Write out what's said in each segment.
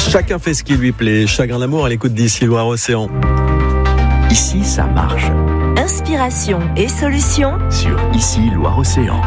Chacun fait ce qui lui plaît. Chagrin d'amour à l'écoute d'Ici Loire-Océan. Ici, ça marche. Inspiration et solutions Sur Ici Loire-Océan.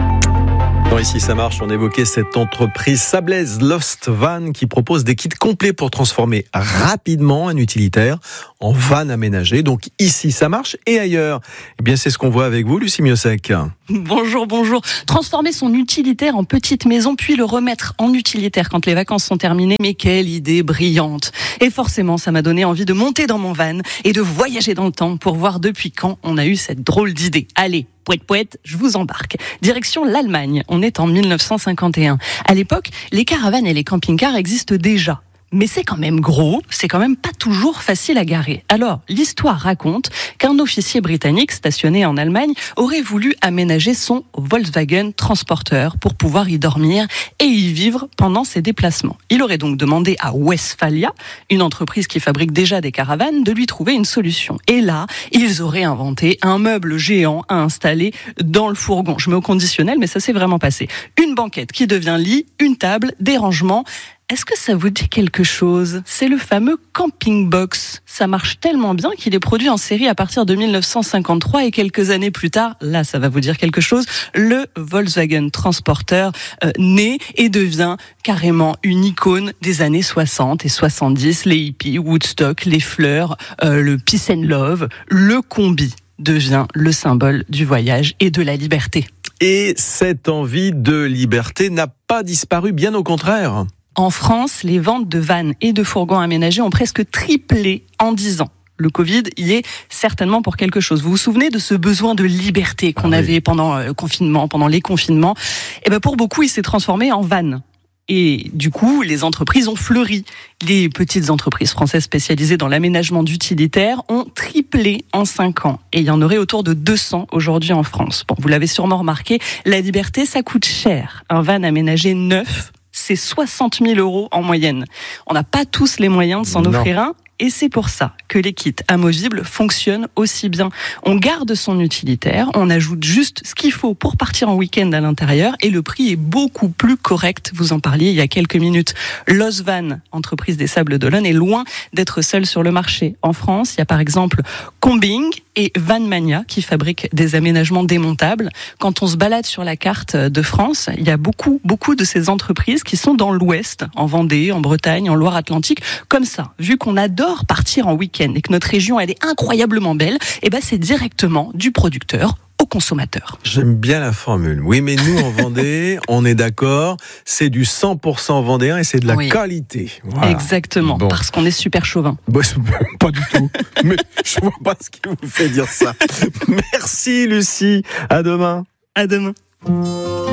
Dans Ici ça marche, on évoquait cette entreprise sablaise Lost Van qui propose des kits complets pour transformer rapidement un utilitaire en van aménagé. Donc ici ça marche et ailleurs. Eh bien c'est ce qu'on voit avec vous, Lucie Miosec. Bonjour. Transformer son utilitaire en petite maison puis le remettre en utilitaire quand les vacances sont terminées. Mais quelle idée brillante. Et forcément ça m'a donné envie de monter dans mon van et de voyager dans le temps pour voir depuis quand on a eu cette drôle d'idée. Allez, poète, je vous embarque. Direction l'Allemagne, on est en 1951. À l'époque, les caravanes et les camping-cars existent déjà. Mais c'est quand même gros, c'est quand même pas toujours facile à garer. Alors, l'histoire raconte qu'un officier britannique stationné en Allemagne aurait voulu aménager son Volkswagen Transporter pour pouvoir y dormir et y vivre pendant ses déplacements. Il aurait donc demandé à Westphalia, une entreprise qui fabrique déjà des caravanes, de lui trouver une solution. Et là, ils auraient inventé un meuble géant à installer dans le fourgon. Je mets au conditionnel, mais ça s'est vraiment passé. Une banquette qui devient lit, une table, des rangements. Est-ce que ça vous dit quelque chose ? C'est le fameux Camping Box. Ça marche tellement bien qu'il est produit en série à partir de 1953 et quelques années plus tard, là ça va vous dire quelque chose, le Volkswagen Transporter naît et devient carrément une icône des années 60 et 70. Les hippies, Woodstock, les fleurs, le Peace and Love, le combi devient le symbole du voyage et de la liberté. Et cette envie de liberté n'a pas disparu, bien au contraire. En France, les ventes de vannes et de fourgons aménagés ont presque triplé en 10 ans. Le Covid y est certainement pour quelque chose. Vous vous souvenez de ce besoin de liberté qu'on avait pendant le confinement, pendant les confinements ? Et ben pour beaucoup, il s'est transformé en van. Et du coup, les entreprises ont fleuri. Les petites entreprises françaises spécialisées dans l'aménagement d'utilitaires ont triplé en 5 ans. Et il y en aurait autour de 200 aujourd'hui en France. Bon, vous l'avez sûrement remarqué, la liberté, ça coûte cher. Un van aménagé neuf, c'est 60 000 € en moyenne. On n'a pas tous les moyens de s'en offrir un. Et c'est pour ça que les kits amovibles fonctionnent aussi bien. On garde son utilitaire, on ajoute juste ce qu'il faut pour partir en week-end à l'intérieur et le prix est beaucoup plus correct. Vous en parliez il y a quelques minutes. Lost Van, entreprise des Sables d'Olonne, est loin d'être seule sur le marché. En France, il y a par exemple Combing et Vanmania qui fabriquent des aménagements démontables. Quand on se balade sur la carte de France, il y a beaucoup de ces entreprises qui sont dans l'Ouest, en Vendée, en Bretagne, en Loire-Atlantique. Comme ça, vu qu'on adore partir en week-end et que notre région elle est incroyablement belle, et ben c'est directement du producteur au consommateur. J'aime bien la formule. Oui, mais nous en Vendée, on est d'accord, c'est du 100% vendéen et c'est de la qualité. Voilà. Exactement, parce qu'on est super chauvin. Bah, pas du tout. Mais je vois pas ce qui vous fait dire ça. Merci Lucie. À demain. À demain.